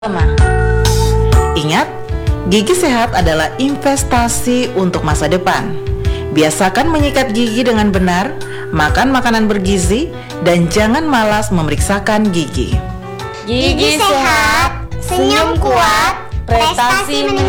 Pertama, ingat, gigi sehat adalah investasi untuk masa depan. Biasakan menyikat gigi dengan benar, makan makanan bergizi, dan jangan malas memeriksakan gigi. Gigi sehat, senyum kuat, prestasi meningkat.